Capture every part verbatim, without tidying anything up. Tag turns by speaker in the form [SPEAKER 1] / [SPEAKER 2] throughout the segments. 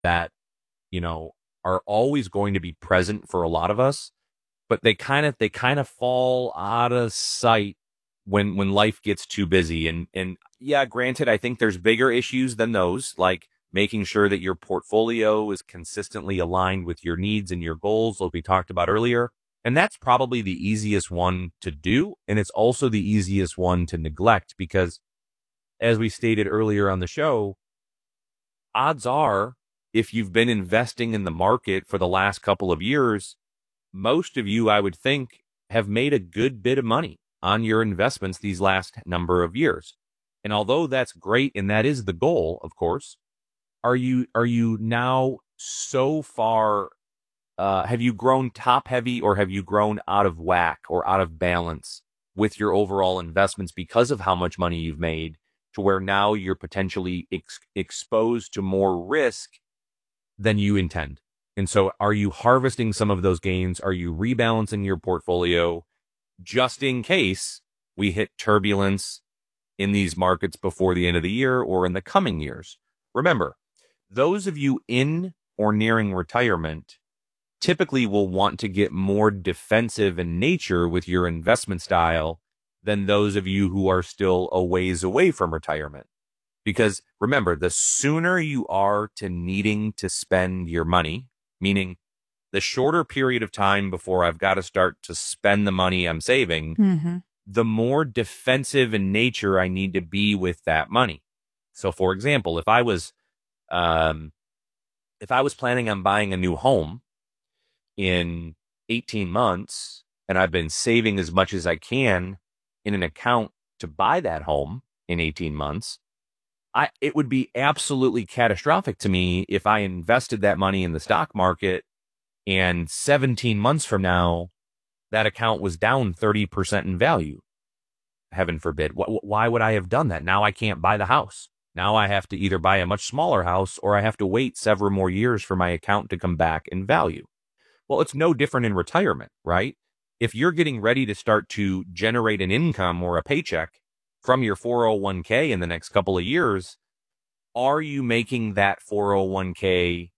[SPEAKER 1] that, you know, are always going to be present for a lot of us, but they kind of they kind of fall out of sight when when life gets too busy. And and yeah, granted, I think there's bigger issues than those, like making sure that your portfolio is consistently aligned with your needs and your goals, like we talked about earlier. And that's probably the easiest one to do. And it's also the easiest one to neglect because, as we stated earlier on the show, odds are, if you've been investing in the market for the last couple of years, most of you, I would think, have made a good bit of money on your investments these last number of years. And although that's great, and that is the goal, of course, are you are you now so far, uh, have you grown top heavy, or have you grown out of whack or out of balance with your overall investments because of how much money you've made, to where now you're potentially ex- exposed to more risk than you intend? And so are you harvesting some of those gains? Are you rebalancing your portfolio just in case we hit turbulence in these markets before the end of the year or in the coming years? Remember, those of you in or nearing retirement typically will want to get more defensive in nature with your investment style than those of you who are still a ways away from retirement. Because remember, the sooner you are to needing to spend your money, meaning the shorter period of time before I've got to start to spend the money I'm saving,
[SPEAKER 2] mm-hmm.
[SPEAKER 1] the more defensive in nature I need to be with that money. So, for example, if I was, um, if I was planning on buying a new home in eighteen months, and I've been saving as much as I can in an account to buy that home in eighteen months, I, it would be absolutely catastrophic to me if I invested that money in the stock market and seventeen months from now, that account was down thirty percent in value. Heaven forbid. Wh- why would I have done that? Now I can't buy the house. Now I have to either buy a much smaller house, or I have to wait several more years for my account to come back in value. Well, it's no different in retirement, right? If you're getting ready to start to generate an income or a paycheck from your four oh one k in the next couple of years, are you making that four oh one k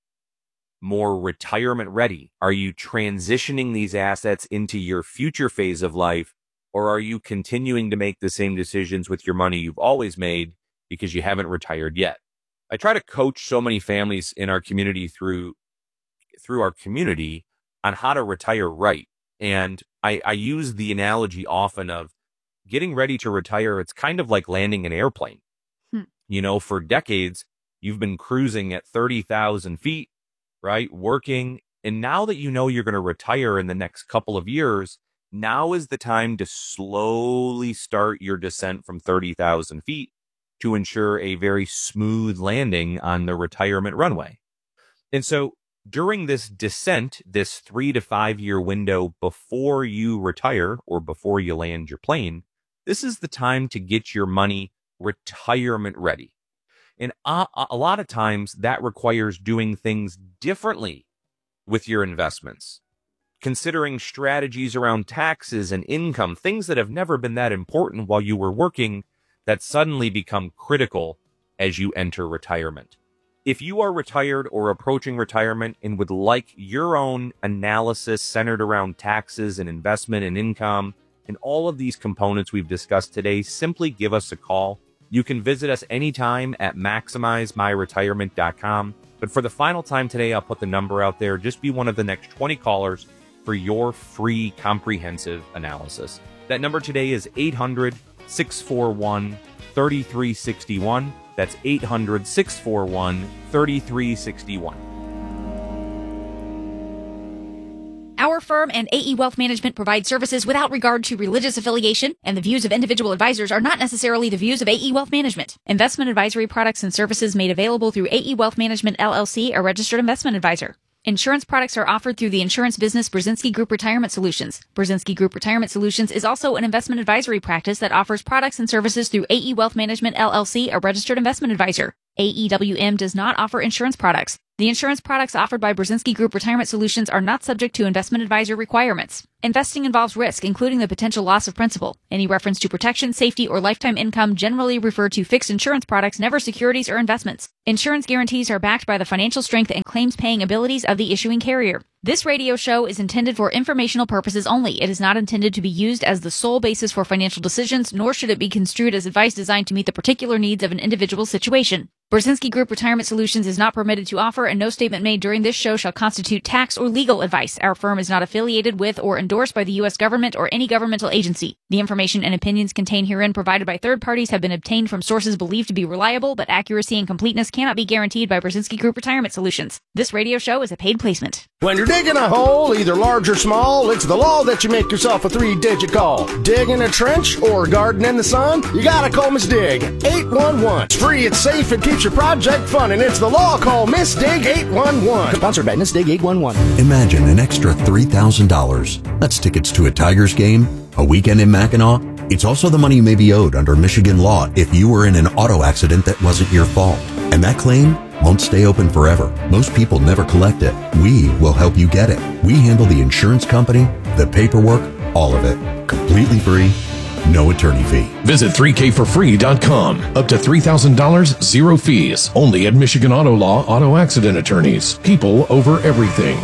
[SPEAKER 1] more retirement ready? Are you transitioning these assets into your future phase of life, or are you continuing to make the same decisions with your money you've always made because you haven't retired yet? I try to coach so many families in our community through through our community on how to retire right. And I, I use the analogy often of getting ready to retire. It's kind of like landing an airplane.
[SPEAKER 2] Hmm.
[SPEAKER 1] You know, for decades, you've been cruising at thirty thousand feet, right? Working. And now that you know you're going to retire in the next couple of years, now is the time to slowly start your descent from thirty thousand feet to ensure a very smooth landing on the retirement runway. And so during this descent, this three to five year window before you retire or before you land your plane, this is the time to get your money retirement ready. And a, a lot of times that requires doing things differently with your investments, considering strategies around taxes and income, things that have never been that important while you were working that suddenly become critical as you enter retirement. If you are retired or approaching retirement and would like your own analysis centered around taxes and investment and income and all of these components we've discussed today, simply give us a call. You can visit us anytime at maximize my retirement dot com. But for the final time today, I'll put the number out there. Just be one of the next twenty callers for your free comprehensive analysis. That number today is eight hundred, six four one, three three six one. That's eight hundred, six four one, three three six one.
[SPEAKER 3] Our firm and A E Wealth Management provide services without regard to religious affiliation, and the views of individual advisors are not necessarily the views of A E Wealth Management. Investment advisory products and services made available through A E Wealth Management, L L C, a registered investment advisor. Insurance products are offered through the insurance business Brzezinski Group Retirement Solutions. Brzezinski Group Retirement Solutions is also an investment advisory practice that offers products and services through A E Wealth Management, L L C, a registered investment advisor. A E W M does not offer insurance products. The insurance products offered by Brzezinski Group Retirement Solutions are not subject to investment advisor requirements. Investing involves risk, including the potential loss of principal. Any reference to protection, safety, or lifetime income generally refer to fixed insurance products, never securities or investments. Insurance guarantees are backed by the financial strength and claims-paying abilities of the issuing carrier. This radio show is intended for informational purposes only. It is not intended to be used as the sole basis for financial decisions, nor should it be construed as advice designed to meet the particular needs of an individual situation. Brzezinski Group Retirement Solutions is not permitted to offer, and no statement made during this show shall constitute tax or legal advice. Our firm is not affiliated with or endorsed by the U S government or any governmental agency. The information and opinions contained herein provided by third parties have been obtained from sources believed to be reliable, but accuracy and completeness cannot be guaranteed by Brzezinski Group Retirement Solutions. This radio show is a paid placement.
[SPEAKER 2] When you're digging a hole, either large or small, it's the law that you make yourself a three-digit call. Digging a trench or garden in the sun? You gotta call Miss Dig. eight one one. It's free, it's safe, it keeps your project fun, and it's the law. Call Miss Dig eight one one. Sponsored by Miss Dig eight one one.
[SPEAKER 4] Imagine an extra three thousand dollars. That's tickets to a Tigers game, a weekend in Mackinac. It's also the money you may be owed under Michigan law if you were in an auto accident that wasn't your fault. And that claim won't stay open forever. Most people never collect it. We will help you get it. We handle the insurance company, the paperwork, all of it. Completely free, no attorney fee.
[SPEAKER 5] Visit three K for free dot com. Up to three thousand dollars, zero fees. Only at Michigan Auto Law Auto Accident Attorneys. People over everything.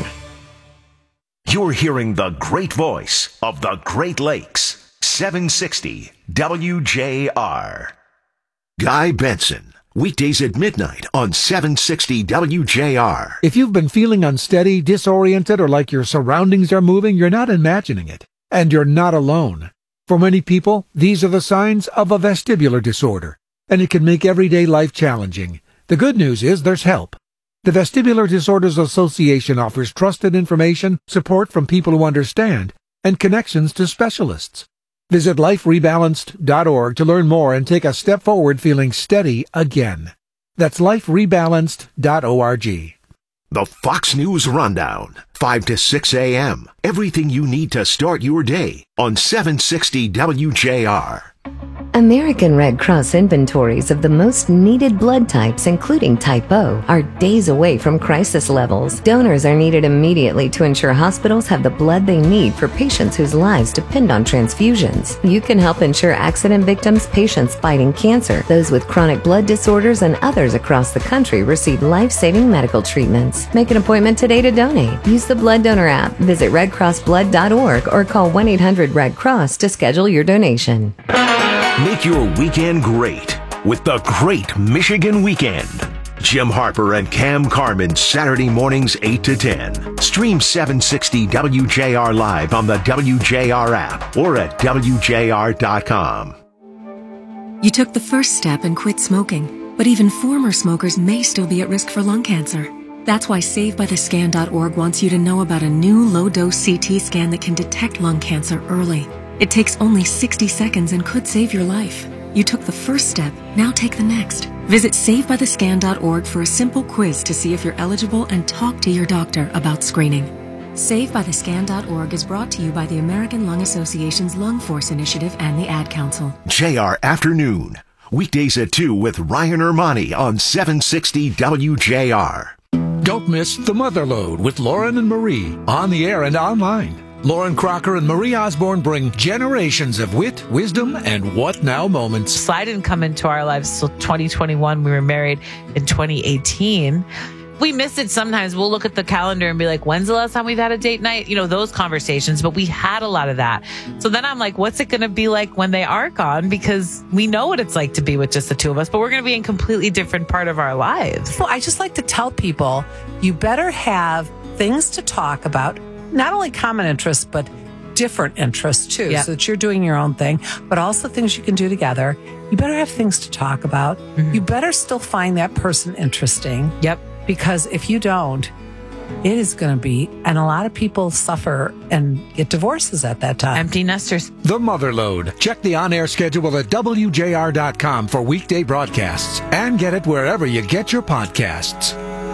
[SPEAKER 6] You're hearing the great voice of the Great Lakes. seven sixty W J R. Guy Benson. Weekdays at midnight on seven sixty W J R.
[SPEAKER 7] If you've been feeling unsteady, disoriented, or like your surroundings are moving, you're not imagining it. And you're not alone. For many people, these are the signs of a vestibular disorder, and it can make everyday life challenging. The good news is there's help. The Vestibular Disorders Association offers trusted information, support from people who understand, and connections to specialists. Visit life rebalanced dot org to learn more and take a step forward feeling steady again. That's life rebalanced dot org.
[SPEAKER 6] The Fox News Rundown, five to six a.m. Everything you need to start your day on seven sixty W J R.
[SPEAKER 8] American Red Cross inventories of the most needed blood types, including Type O, are days away from crisis levels. Donors are needed immediately to ensure hospitals have the blood they need for patients whose lives depend on transfusions. You can help ensure accident victims, patients fighting cancer, those with chronic blood disorders, and others across the country receive life-saving medical treatments. Make an appointment today to donate. Use the Blood Donor app, visit red cross blood dot org, or call one eight hundred red cross to schedule your donation.
[SPEAKER 6] Make your weekend great with the Great Michigan Weekend. Jim Harper and Cam Carmen, Saturday mornings eight to ten. Stream seven sixty W J R live on the W J R app or at W J R dot com.
[SPEAKER 9] You took the first step and quit smoking, but even former smokers may still be at risk for lung cancer. That's why save by the scan dot org wants you to know about a new low-dose C T scan that can detect lung cancer early. It takes only sixty seconds and could save your life. You took the first step, now take the next. Visit save by the scan dot org for a simple quiz to see if you're eligible and talk to your doctor about screening. save by the scan dot org is brought to you by the American Lung Association's Lung Force Initiative and the Ad Council.
[SPEAKER 6] J R Afternoon, weekdays at two with Ryan Ermani on seven sixty W J R.
[SPEAKER 7] Don't miss The Motherlode with Lauren and Marie, on the air and online. Lauren Crocker and Marie Osborne bring generations of wit, wisdom, and what now moments.
[SPEAKER 10] Sly didn't come into our lives till twenty twenty-one. We were married in twenty eighteen. We miss it sometimes. We'll look at the calendar and be like, when's the last time we've had a date night? You know, those conversations, but we had a lot of that. So then I'm like, what's it going to be like when they are gone? Because we know what it's like to be with just the two of us, but we're going to be in a completely different part of our lives.
[SPEAKER 11] Well, I just like to tell people, you better have things to talk about. Not only common interests, but different interests too, yep. So that you're doing your own thing, but also things you can do together. You better have things to talk about. Mm-hmm. You better still find that person interesting.
[SPEAKER 10] Yep.
[SPEAKER 11] Because if you don't, it is going to be, and a lot of people suffer and get divorces at that time.
[SPEAKER 10] Empty nesters.
[SPEAKER 7] The Motherlode. Check the on-air schedule at W J R dot com for weekday broadcasts and get it wherever you get your podcasts.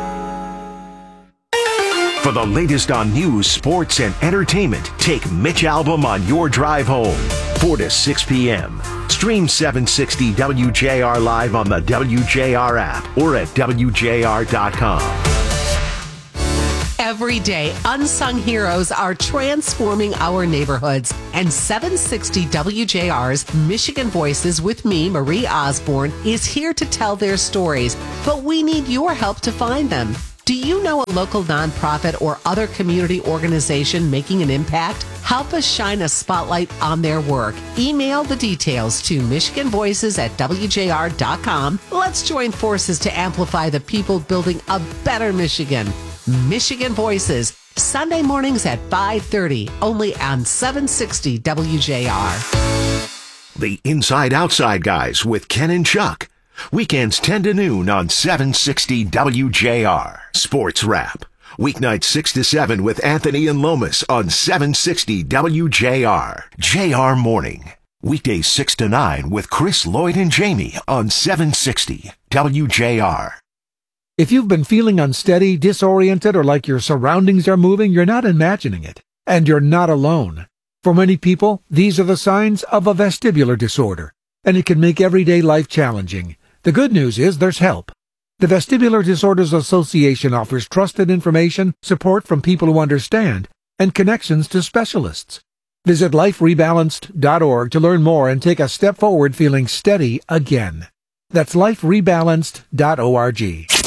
[SPEAKER 6] For the latest on news, sports, and entertainment, take Mitch Albom on your drive home, four to six p.m. Stream seven sixty W J R live on the W J R app or at W J R dot com.
[SPEAKER 12] Every day, unsung heroes are transforming our neighborhoods. And seven sixty W J R's Michigan Voices with me, Marie Osborne, is here to tell their stories. But we need your help to find them. Do you know a local nonprofit or other community organization making an impact? Help us shine a spotlight on their work. Email the details to michigan voices at w j r dot com. Let's join forces to amplify the people building a better Michigan. Michigan Voices, Sunday mornings at five thirty, only on seven sixty W J R.
[SPEAKER 6] The Inside Outside Guys with Ken and Chuck. Weekends ten to noon on seven sixty W J R. Sports Wrap. Weeknights six to seven with Anthony and Lomas on seven sixty W J R. J R Morning. Weekdays six to nine with Chris, Lloyd, and Jamie on seven sixty W J R.
[SPEAKER 7] If you've been feeling unsteady, disoriented, or like your surroundings are moving, you're not imagining it. And you're not alone. For many people, these are the signs of a vestibular disorder, and it can make everyday life challenging. The good news is there's help. The Vestibular Disorders Association offers trusted information, support from people who understand, and connections to specialists. Visit life rebalanced dot org to learn more and take a step forward feeling steady again. That's life rebalanced dot org.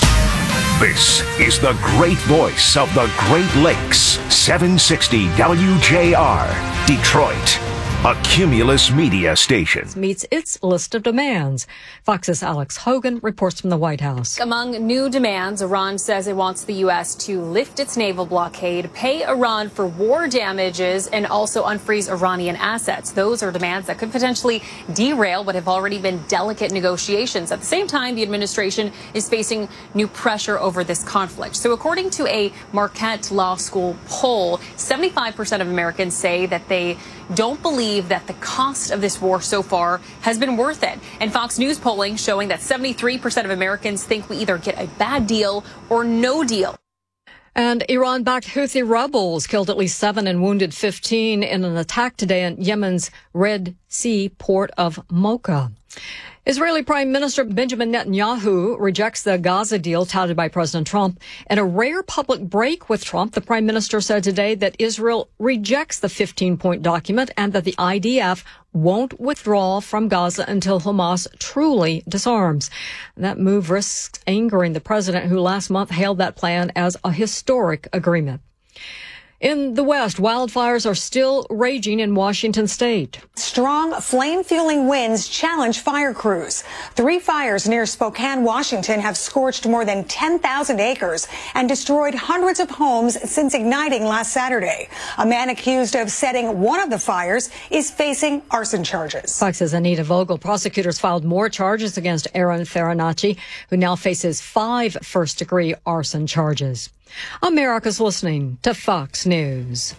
[SPEAKER 6] This is the great voice of the Great Lakes, seven sixty W J R, Detroit. A Cumulus Media station.
[SPEAKER 13] Meets its list of demands. Fox's Alex Hogan reports from the White House.
[SPEAKER 14] Among new demands, Iran says it wants the U S to lift its naval blockade, pay Iran for war damages, and also unfreeze Iranian assets. Those are demands that could potentially derail what have already been delicate negotiations. At the same time, the administration is facing new pressure over this conflict. So according to a Marquette Law School poll, seventy-five percent of Americans say that they don't believe that the cost of this war so far has been worth it. And Fox News polling showing that seventy-three percent of Americans think we either get a bad deal or no deal.
[SPEAKER 13] And Iran-backed Houthi rebels killed at least seven and wounded fifteen in an attack today in Yemen's Red Sea port of Mocha. Israeli Prime Minister Benjamin Netanyahu rejects the Gaza deal touted by President Trump. In a rare public break with Trump, the prime minister said today that Israel rejects the fifteen-point document and that the I D F won't withdraw from Gaza until Hamas truly disarms. That move risks angering the president, who last month hailed that plan as a historic agreement. In the West, wildfires are still raging in Washington state.
[SPEAKER 15] Strong flame-fueling winds challenge fire crews. Three fires near Spokane, Washington have scorched more than ten thousand acres and destroyed hundreds of homes since igniting last Saturday. A man accused of setting one of the fires is facing arson charges.
[SPEAKER 13] Fox's Anita Vogel. Prosecutors filed more charges against Aaron Farinacci, who now faces five first-degree arson charges. America's listening to Fox News.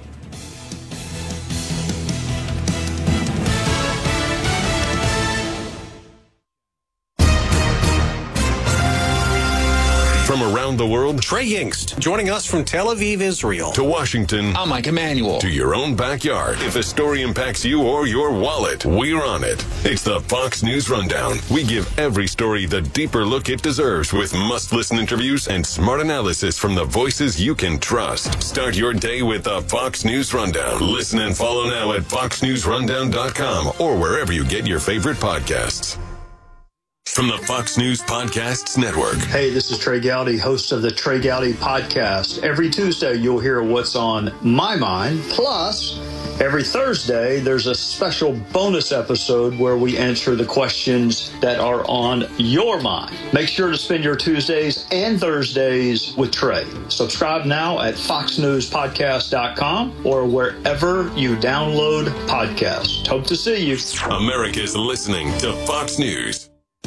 [SPEAKER 16] From around the world,
[SPEAKER 17] Trey Yingst, joining us from Tel Aviv, Israel.
[SPEAKER 16] To Washington,
[SPEAKER 17] I'm Mike Emanuel.
[SPEAKER 16] To your own backyard. If a story impacts you or your wallet, we're on it. It's the Fox News Rundown. We give every story the deeper look it deserves with must-listen interviews and smart analysis from the voices you can trust. Start your day with the Fox News Rundown. Listen and follow now at fox news rundown dot com or wherever you get your favorite podcasts. From the Fox News Podcasts Network.
[SPEAKER 18] Hey, this is Trey Gowdy, host of the Trey Gowdy Podcast. Every Tuesday, you'll hear what's on my mind. Plus, every Thursday, there's a special bonus episode where we answer the questions that are on your mind. Make sure to spend your Tuesdays and Thursdays with Trey. Subscribe now at fox news podcast dot com or wherever you download podcasts. Hope to see you.
[SPEAKER 16] America's listening to Fox News.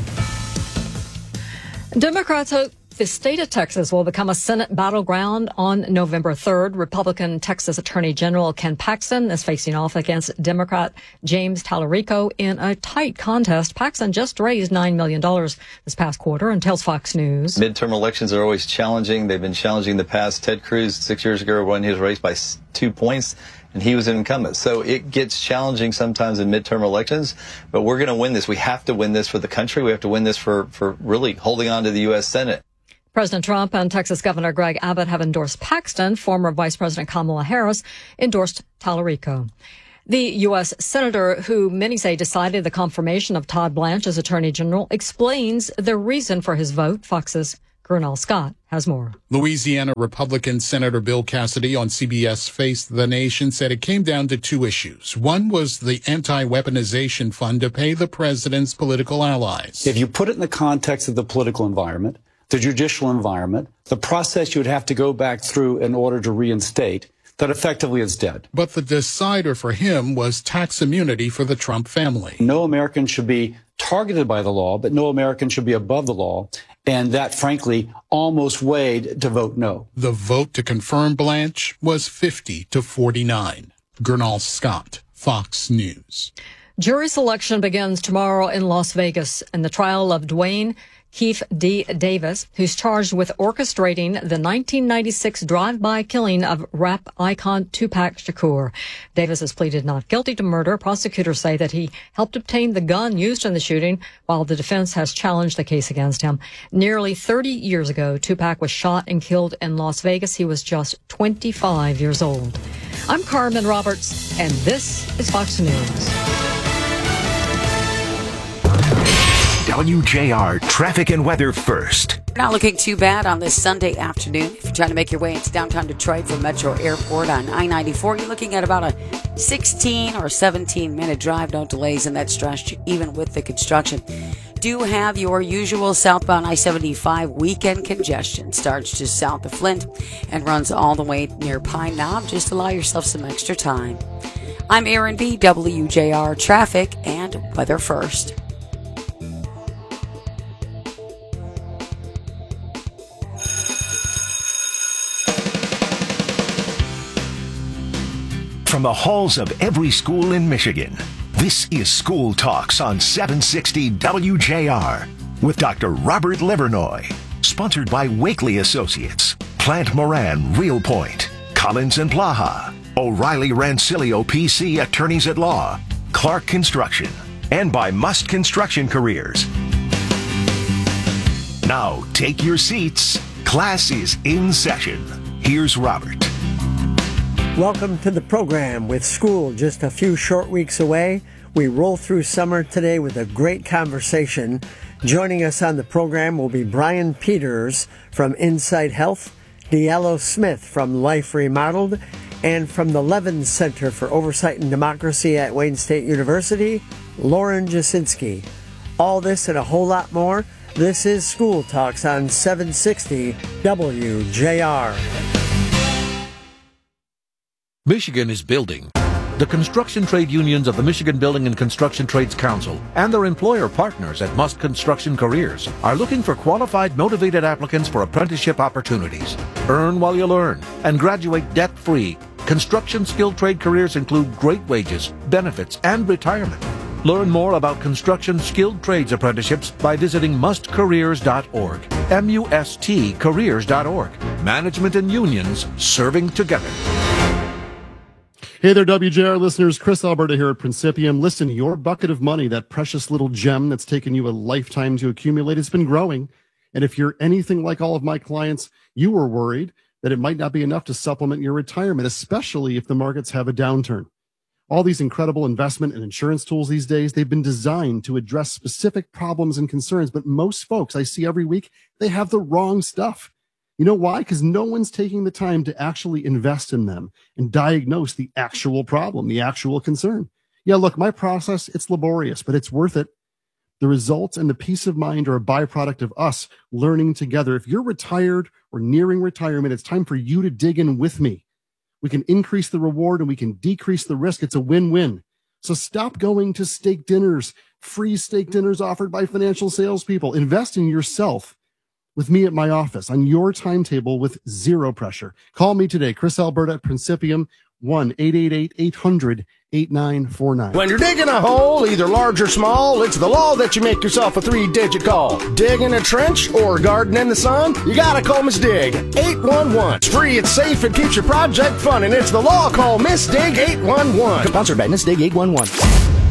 [SPEAKER 13] Democrats hope the state of Texas will become a Senate battleground on November third. Republican Texas Attorney General Ken Paxton is facing off against Democrat James Tallarico in a tight contest. Paxton just raised nine million dollars this past quarter and tells Fox News.
[SPEAKER 19] Midterm elections are always challenging. They've been challenging the past. Ted Cruz, six years ago, won his race by two points. And he was an incumbent. So it gets challenging sometimes in midterm elections, but we're going to win this. We have to win this for the country. We have to win this for, for really holding on to the U S Senate.
[SPEAKER 13] President Trump and Texas Governor Greg Abbott have endorsed Paxton. Former Vice President Kamala Harris endorsed Tallarico. The U S senator who many say decided the confirmation of Todd Blanche as Attorney General explains the reason for his vote. Fox's Gernal Scott has more.
[SPEAKER 20] Louisiana Republican Senator Bill Cassidy on C B S Face the Nation said it came down to two issues. One was the anti-weaponization fund to pay the president's political allies.
[SPEAKER 21] If you put it in the context of the political environment, the judicial environment, the process you would have to go back through in order to reinstate, that effectively is dead.
[SPEAKER 20] But the decider for him was tax immunity for the Trump family.
[SPEAKER 21] No American should be targeted by the law, but no American should be above the law. And that, frankly, almost weighed to vote no.
[SPEAKER 20] The vote to confirm Blanche was fifty to forty-nine. Gernal Scott, Fox News.
[SPEAKER 13] Jury selection begins tomorrow in Las Vegas in the trial of Dwayne Keefe D. Davis, who's charged with orchestrating the nineteen ninety-six drive-by killing of rap icon Tupac Shakur. Davis has pleaded not guilty to murder. Prosecutors say that he helped obtain the gun used in the shooting, while the defense has challenged the case against him. Nearly thirty years ago, Tupac was shot and killed in Las Vegas. He was just twenty-five years old. I'm Carmen Roberts, and this is Fox News.
[SPEAKER 6] W J R traffic and weather first.
[SPEAKER 22] Not looking too bad on this Sunday afternoon. If you're trying to make your way into downtown Detroit from Metro Airport on I ninety-four, you're looking at about a sixteen or seventeen minute drive. No delays in that stretch, even with the construction. Do have your usual southbound I seventy-five weekend congestion. Starts just south of Flint and runs all the way near Pine Knob. Just allow yourself some extra time. I'm Aaron B., W J R traffic and weather first.
[SPEAKER 6] From the halls of every school in Michigan, this is School Talks on seven sixty W J R with Doctor Robert Livernoy. Sponsored by Wakely Associates, Plant Moran Real Point, Collins and Plaha, O'Reilly Rancilio P C Attorneys at Law, Clark Construction, and by Must Construction Careers. Now take your seats. Class is in session. Here's Robert.
[SPEAKER 23] Welcome to the program. With school just a few short weeks away, we roll through summer today with a great conversation. Joining us on the program will be Brian Peters from Insight Health, Diallo Smith from Life Remodeled, and from the Levin Center for Oversight and Democracy at Wayne State University, Lauren Jasinski. All this and a whole lot more. This is School Talks on seven sixty W J R.
[SPEAKER 7] Michigan is building. The construction trade unions of the Michigan Building and Construction Trades Council and their employer partners at Must Construction Careers are looking for qualified, motivated applicants for apprenticeship opportunities. Earn while you learn and graduate debt-free. Construction skilled trade careers include great wages, benefits, and retirement. Learn more about construction skilled trades apprenticeships by visiting must careers dot org. M U S T careers dot org. Management and unions serving together.
[SPEAKER 24] Hey there, W J R listeners. Chris Alberta here at Principium. Listen, your bucket of money, that precious little gem that's taken you a lifetime to accumulate, has been growing. And if you're anything like all of my clients, you were worried that it might not be enough to supplement your retirement, especially if the markets have a downturn. All these incredible investment and insurance tools these days, they've been designed to address specific problems and concerns. But most folks I see every week, they have the wrong stuff. You know why? Because no one's taking the time to actually invest in them and diagnose the actual problem, the actual concern. Yeah, look, my process, it's laborious, but it's worth it. The results and the peace of mind are a byproduct of us learning together. If you're retired or nearing retirement, it's time for you to dig in with me. We can increase the reward and we can decrease the risk. It's a win-win. So stop going to steak dinners, free steak dinners offered by financial salespeople. Invest in yourself with me at my office on your timetable with zero pressure. Call me today, Chris Alberta at Principium, one eight eight eight, eight hundred, eight nine four nine.
[SPEAKER 2] When you're digging a hole, either large or small, it's the law that you make yourself a three-digit call. Digging a trench or garden in the sun, you gotta call Miss Dig. eight one one. It's free, it's safe, it keeps your project fun, and it's the law. Call Miss Dig eight one one. Sponsored by Miss Dig eight one one.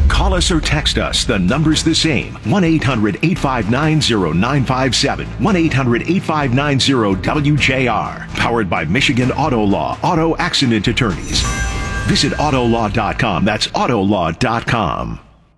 [SPEAKER 6] Call us or text us. The number's the same. one eight hundred eight five nine zero nine five seven. one eight hundred eight five nine zero W J R. Powered by Michigan Auto Law, Auto Accident Attorneys. Visit autolaw dot com. That's autolaw dot com.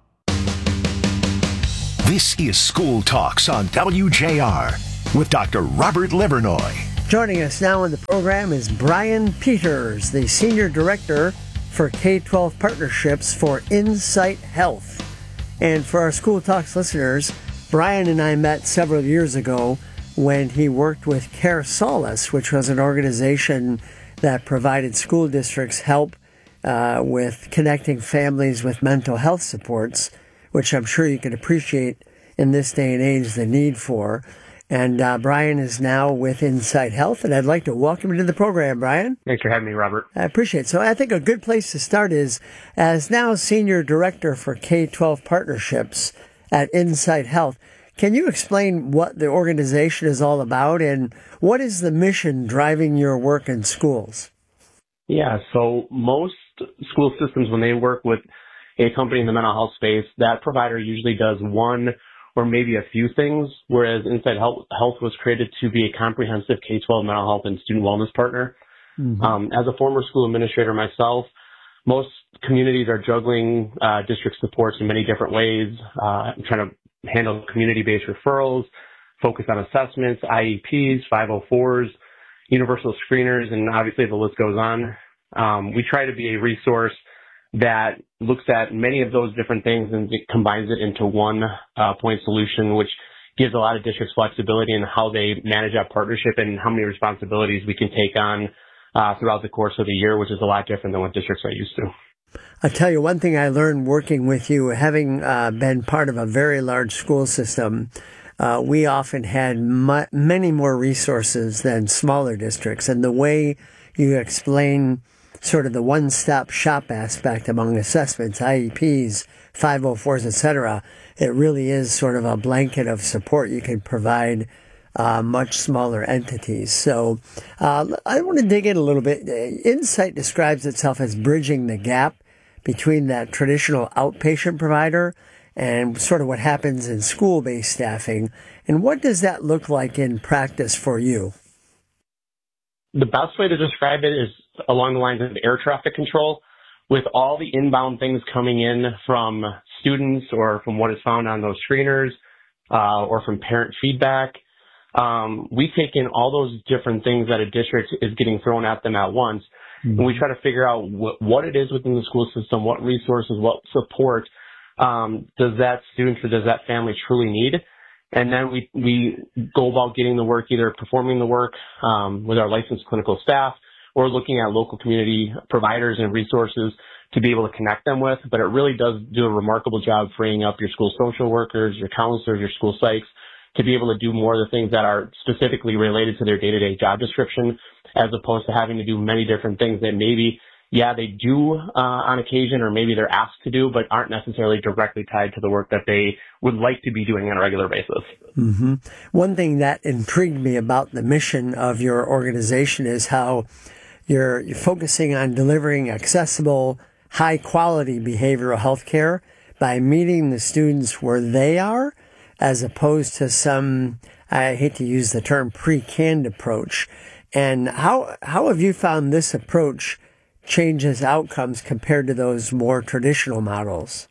[SPEAKER 6] This is School Talks on W J R with Doctor Robert Livernoy.
[SPEAKER 23] Joining us now on the program is Brian Peters, the Senior Director for K twelve Partnerships for Insight Health. And for our School Talks listeners, Brian and I met several years ago when he worked with Care Solace, which was an organization that provided school districts help uh, with connecting families with mental health supports, which I'm sure you can appreciate in this day and age the need for. And uh, Brian is now with Insight Health, and I'd like to welcome you to the program, Brian.
[SPEAKER 1] Thanks for having me, Robert.
[SPEAKER 23] I appreciate it. So I think a good place to start is, as now Senior Director for K twelve Partnerships at Insight Health, can you explain what the organization is all about and what is the mission driving your work in schools?
[SPEAKER 1] Yeah, so most school systems, when they work with a company in the mental health space, that provider usually does one or maybe a few things, whereas Insight Health, Health was created to be a comprehensive K twelve mental health and student wellness partner. Mm-hmm. Um, as a former school administrator myself, most communities are juggling uh, district supports in many different ways. Uh, I'm trying to handle community-based referrals, focus on assessments, I E Ps, five oh fours, universal screeners, and obviously the list goes on. Um, we try to be a resource that looks at many of those different things and it combines it into one uh, point solution, which gives a lot of districts flexibility in how they manage that partnership and how many responsibilities we can take on uh, throughout the course of the year, which is a lot different than what districts are used to.
[SPEAKER 23] I'll tell you one thing I learned working with you, having uh, been part of a very large school system, uh, we often had mu- many more resources than smaller districts. And the way you explain sort of the one-stop shop aspect among assessments, I E Ps, five oh fours, et cetera, it really is sort of a blanket of support you can provide uh, much smaller entities. So uh, I want to dig in a little bit. Insight describes itself as bridging the gap between that traditional outpatient provider and sort of what happens in school-based staffing. And what does that look like in practice for you?
[SPEAKER 1] The best way to describe it is along the lines of air traffic control. With all the inbound things coming in from students or from what is found on those screeners uh, or from parent feedback, um, we take in all those different things that a district is getting thrown at them at once. Mm-hmm. And we try to figure out wh- what it is within the school system, what resources, what support um, does that student or does that family truly need. And then we, we go about getting the work, either performing the work um, with our licensed clinical staff or looking at local community providers and resources to be able to connect them with. But it really does do a remarkable job freeing up your school social workers, your counselors, your school psychs to be able to do more of the things that are specifically related to their day-to-day job description, as opposed to having to do many different things that maybe, yeah, they do uh, on occasion, or maybe they're asked to do, but aren't necessarily directly tied to the work that they would like to be doing on a regular basis.
[SPEAKER 23] Mm-hmm. One thing that intrigued me about the mission of your organization is how you're, you're focusing on delivering accessible, high-quality behavioral health care by meeting the students where they are, as opposed to some, I hate to use the term, pre-canned approach. And how how have you found this approach changes outcomes compared to those more traditional models?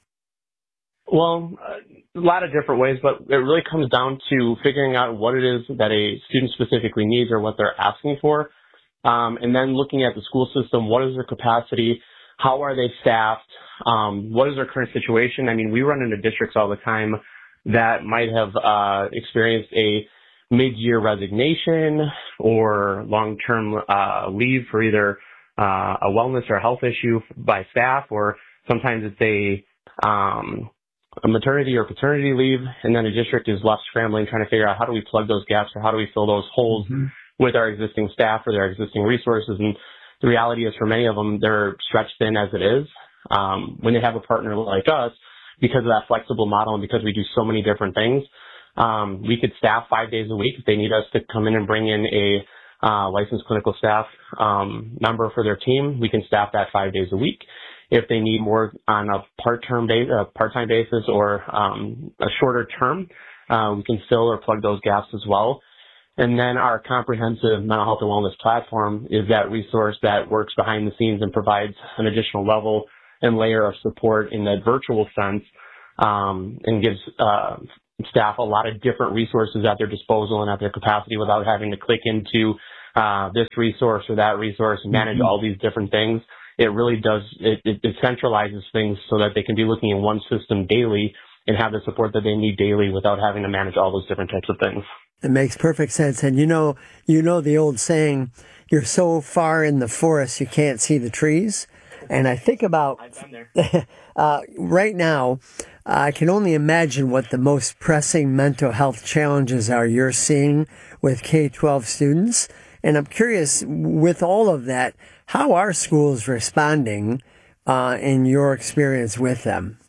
[SPEAKER 1] Well, a lot of different ways, but it really comes down to figuring out what it is that a student specifically needs or what they're asking for. Um, and then looking at the school system, what is their capacity? How are they staffed? Um, what is their current situation? I mean, we run into districts all the time that might have uh, experienced a mid-year resignation or long-term uh, leave for either uh, a wellness or a health issue by staff, or sometimes it's a, um, a maternity or paternity leave, and then a district is left scrambling trying to figure out how do we plug those gaps or how do we fill those holes mm-hmm. with our existing staff or their existing resources. And the reality is for many of them, they're stretched thin as it is. Um, when they have a partner like us, because of that flexible model and because we do so many different things, um, we could staff five days a week. If they need us to come in and bring in a uh, licensed clinical staff um, member for their team, we can staff that five days a week. if they need more on a part-term base, uh, part-time basis or um, a shorter term, uh, we can fill or plug those gaps as well. And then our comprehensive mental health and wellness platform is that resource that works behind the scenes and provides an additional level and layer of support in that virtual sense, um, and gives uh, staff a lot of different resources at their disposal and at their capacity without having to click into uh, this resource or that resource and manage mm-hmm. all these different things. It really does, it, it, it centralizes things so that they can be looking in one system daily and have the support that they need daily without having to manage all those different types of things.
[SPEAKER 23] It makes perfect sense. And you know, you know the old saying, you're so far in the forest you can't see the trees. And I think about, I've been there. uh, right now, I can only imagine what the most pressing mental health challenges are you're seeing with K twelve students. And I'm curious, with all of that, how are schools responding uh, in your experience with them?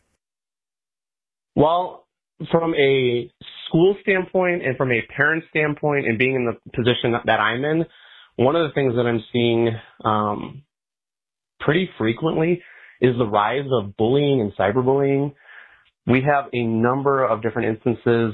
[SPEAKER 1] Well, from a school standpoint and from a parent standpoint and being in the position that I'm in, one of the things that I'm seeing um, pretty frequently is the rise of bullying and cyberbullying. We have a number of different instances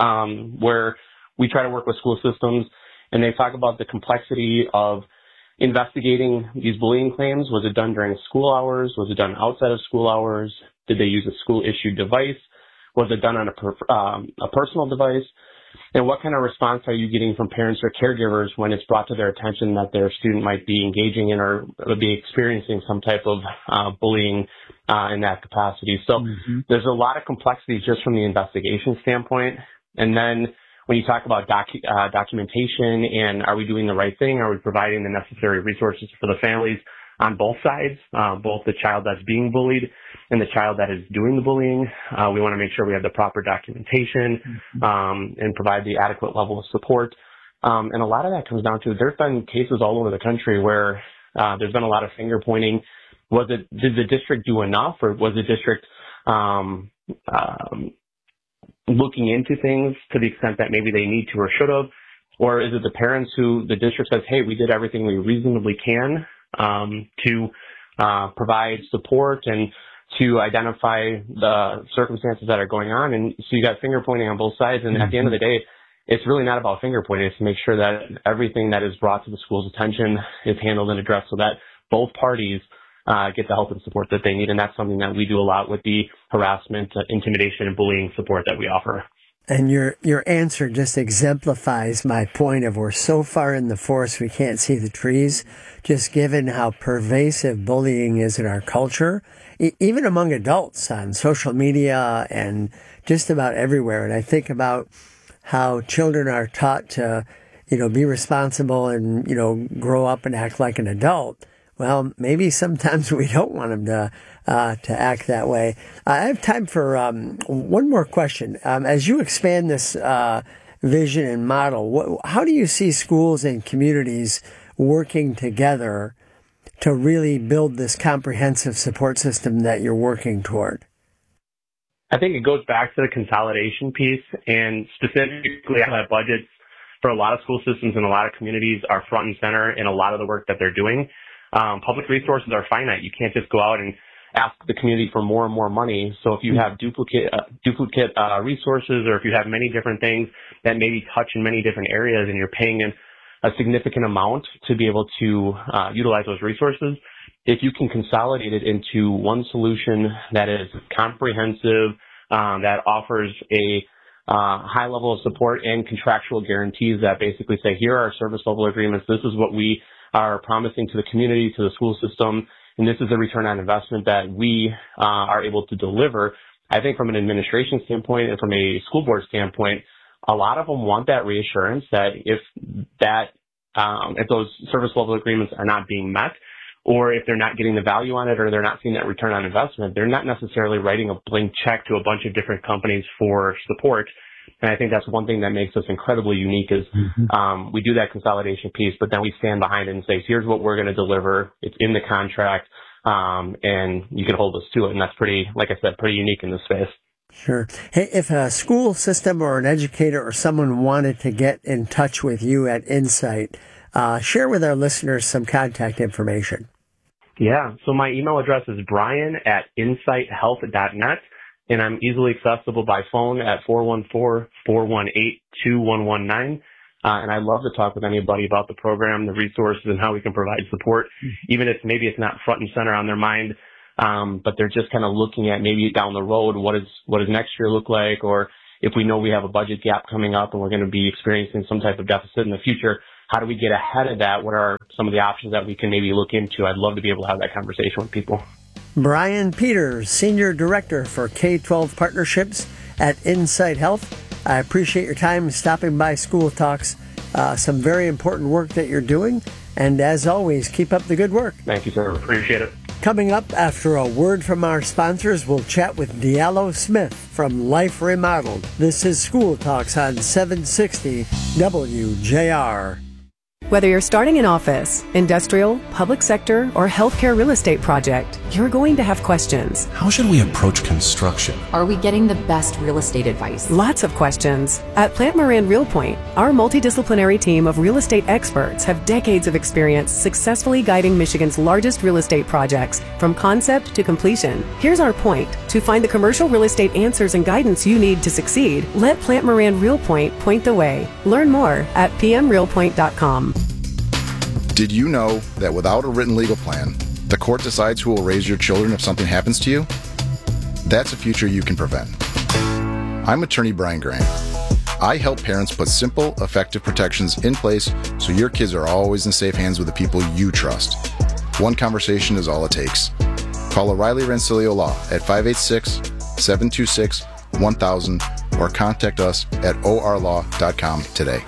[SPEAKER 1] um, where we try to work with school systems, and they talk about the complexity of investigating these bullying claims. Was it done during school hours? Was it done outside of school hours? Did they use a school-issued device? Was it done on a, per, um, a personal device? And what kind of response are you getting from parents or caregivers when it's brought to their attention that their student might be engaging in or be experiencing some type of uh, bullying uh, in that capacity? So mm-hmm. there's a lot of complexity just from the investigation standpoint. And then when you talk about docu- uh, documentation and are we doing the right thing? Are we providing the necessary resources for the families on both sides, uh, both the child that's being bullied and the child that is doing the bullying? Uh, we want to make sure we have the proper documentation um, and provide the adequate level of support. Um, and a lot of that comes down to there's been cases all over the country where uh, there's been a lot of finger pointing. Was it, did the district do enough, or was the district um, um, looking into things to the extent that maybe they need to or should have? Or is it the parents who the district says, hey, we did everything we reasonably can um, to uh, provide support and to identify the circumstances that are going on? And so you got finger pointing on both sides. And mm-hmm. at the end of the day, it's really not about finger pointing. It's to make sure that everything that is brought to the school's attention is handled and addressed so that both parties uh, get the help and support that they need. And that's something that we do a lot with the harassment, uh, intimidation, and bullying support that we offer.
[SPEAKER 23] And your your answer just exemplifies my point of we're so far in the forest we can't see the trees, just given how pervasive bullying is in our culture, e- even among adults on social media and just about everywhere. And I think about how children are taught to, you know, be responsible and, you know, grow up and act like an adult. Well, maybe sometimes we don't want them to uh, to act that way. I have time for um, one more question. Um, as you expand this uh, vision and model, what, how do you see schools and communities working together to really build this comprehensive support system that you're working toward?
[SPEAKER 1] I think it goes back to the consolidation piece, and specifically how that budgets for a lot of school systems and a lot of communities are front and center in a lot of the work that they're doing. Um, public resources are finite. You can't just go out and ask the community for more and more money. So if you have duplicate uh, duplicate uh, resources, or if you have many different things that maybe touch in many different areas, and you're paying in a significant amount to be able to uh, utilize those resources, if you can consolidate it into one solution that is comprehensive, um, that offers a uh, high level of support and contractual guarantees that basically say, here are our service level agreements. This is what we are promising to the community, to the school system, and this is the return on investment that we uh, are able to deliver. I think from an administration standpoint and from a school board standpoint, a lot of them want that reassurance that if that um, if those service level agreements are not being met, or if they're not getting the value on it, or they're not seeing that return on investment, they're not necessarily writing a blank check to a bunch of different companies for support. And I think that's one thing that makes us incredibly unique is mm-hmm. um, we do that consolidation piece, but then we stand behind it and say, here's what we're going to deliver. It's in the contract, um, and you can hold us to it. And that's pretty, like I said, pretty unique in this space.
[SPEAKER 23] Sure. Hey, if a school system or an educator or someone wanted to get in touch with you at Insight, uh, share with our listeners some contact information.
[SPEAKER 1] Yeah, so my email address is brian at insight health dot net, and I'm easily accessible by phone at four one four, four one eight, two one one nine. Uh, and I'd love to talk with anybody about the program, the resources, and how we can provide support, even if maybe it's not front and center on their mind, um, but they're just kind of looking at maybe down the road, what is what does next year look like, or if we know we have a budget gap coming up and we're going to be experiencing some type of deficit in the future, how do we get ahead of that? What are some of the options that we can maybe look into? I'd love to be able to have that conversation with people.
[SPEAKER 23] Brian Peters, Senior Director for K twelve Partnerships at Insight Health. I appreciate your time stopping by School Talks. Uh, some very important work that you're doing. And as always, keep up the good work.
[SPEAKER 1] Thank you, sir. Appreciate it.
[SPEAKER 23] Coming up after a word from our sponsors, we'll chat with Diallo Smith from Life Remodeled. This is School Talks on seven sixty W J R.
[SPEAKER 3] Whether you're starting an office, industrial, public sector, or healthcare real estate project, you're going to have questions.
[SPEAKER 4] How should we approach construction?
[SPEAKER 5] Are we getting the best real estate advice?
[SPEAKER 3] Lots of questions. At Plant Moran Real Point, our multidisciplinary team of real estate experts have decades of experience successfully guiding Michigan's largest real estate projects from concept to completion. Here's our point. To find the commercial real estate answers and guidance you need to succeed, let Plant Moran Real Point point the way. Learn more at p m real point dot com.
[SPEAKER 8] Did you know that without a written legal plan, the court decides who will raise your children if something happens to you? That's a future you can prevent. I'm attorney Brian Grant. I help parents put simple, effective protections in place so your kids are always in safe hands with the people you trust. One conversation is all it takes. Call O'Reilly Rensselaer Law at five eight six, seven two six, one thousand or contact us at o r law dot com today.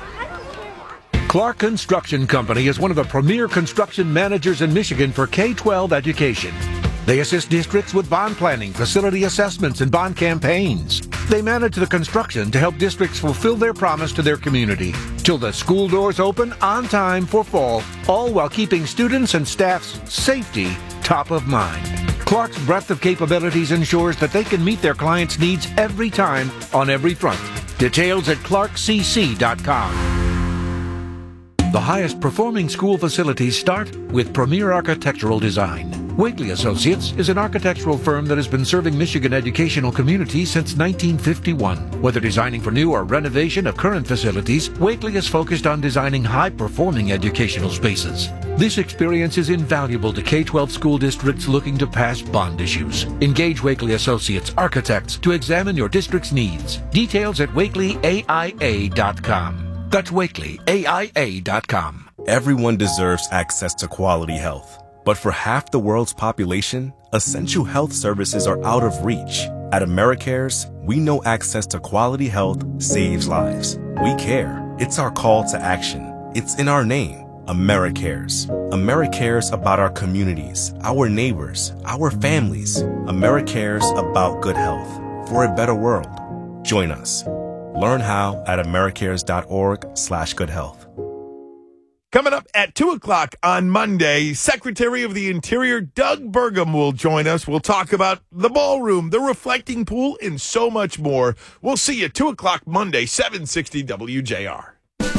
[SPEAKER 7] Clark Construction Company is one of the premier construction managers in Michigan for K twelve education. They assist districts with bond planning, facility assessments, and bond campaigns. They manage the construction to help districts fulfill their promise to their community till the school doors open on time for fall, all while keeping students and staff's safety top of mind. Clark's breadth of capabilities ensures that they can meet their clients' needs every time on every front. Details at clark c c dot com. The highest performing school facilities start with premier architectural design. Wakely Associates is an architectural firm that has been serving Michigan educational communities since nineteen fifty-one. Whether designing for new or renovation of current facilities, Wakely is focused on designing high-performing educational spaces. This experience is invaluable to K twelve school districts looking to pass bond issues. Engage Wakely Associates architects to examine your district's needs. Details at wakely a i a dot com. That's wakely a i a dot com.
[SPEAKER 4] Everyone deserves access to quality health. But for half the world's population, essential health services are out of reach. At AmeriCares, we know access to quality health saves lives. We care. It's our call to action. It's in our name, AmeriCares. AmeriCares about our communities, our neighbors, our families. AmeriCares about good health for a better world. Join us. Learn how at americares.org slash good health.
[SPEAKER 25] Coming up at two o'clock on Monday, Secretary of the Interior Doug Burgum will join us. We'll talk about the ballroom, the reflecting pool, and so much more. We'll see you at two o'clock Monday, seven sixty W J R.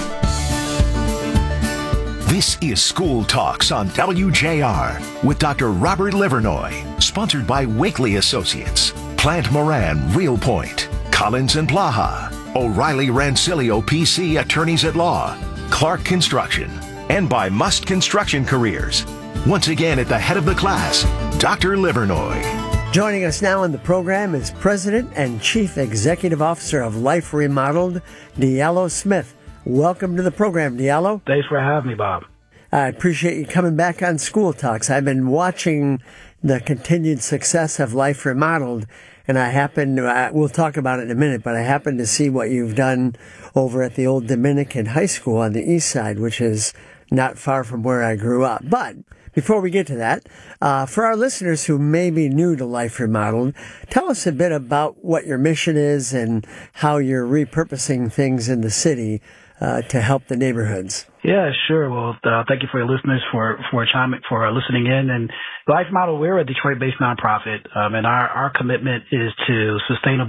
[SPEAKER 6] This is School Talks on W J R with Doctor Robert Livernoy, sponsored by Wakely Associates, Plant Moran Real Point, Collins and Blaha, O'Reilly Rensselaer P C Attorneys at Law, Clark Construction, and by Must Construction Careers. Once again at the head of the class, Doctor Livernoy.
[SPEAKER 23] Joining us now on the program is President and Chief Executive Officer of Life Remodeled, Diallo Smith. Welcome to the program, Diallo.
[SPEAKER 26] Thanks for having me, Bob.
[SPEAKER 23] I appreciate you coming back on School Talks. I've been watching the continued success of Life Remodeled, and I happen to, uh, we'll talk about it in a minute, but I happen to see what you've done over at the old Dominican High School on the east side, which is not far from where I grew up. But before we get to that, uh, for our listeners who may be new to Life Remodeled, tell us a bit about what your mission is and how you're repurposing things in the city uh, to help the neighborhoods.
[SPEAKER 26] Yeah, sure. Well, uh, thank you for your listeners for for chiming, for uh, listening in. And Life Model, we're a Detroit-based nonprofit, um, and our our commitment is to sustainable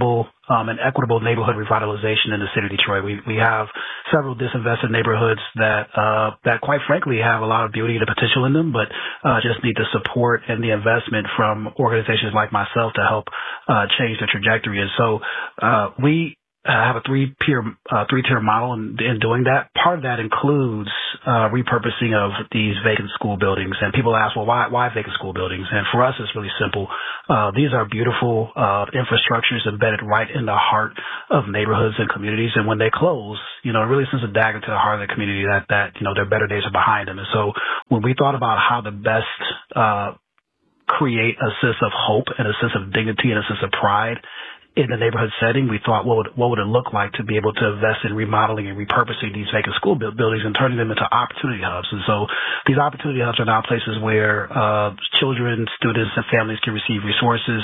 [SPEAKER 26] um, an equitable neighborhood revitalization in the city of Detroit. We we have several disinvested neighborhoods that uh, that quite frankly have a lot of beauty and potential in them, but uh, just need the support and the investment from organizations like myself to help uh, change the trajectory. And so uh, we Uh, have a three-tier uh, three-tier model in, in doing that. Part of that includes uh, repurposing of these vacant school buildings. And people ask, well, why why vacant school buildings? And for us, it's really simple. Uh, these are beautiful uh, infrastructures embedded right in the heart of neighborhoods and communities. And when they close, you know, it really sends a dagger to the heart of the community that that you know their better days are behind them. And so when we thought about how to best uh, create a sense of hope and a sense of dignity and a sense of pride in the neighborhood setting, we thought, what would what would it look like to be able to invest in remodeling and repurposing these vacant school buildings and turning them into opportunity hubs? And so these opportunity hubs are now places where uh, children, students, and families can receive resources,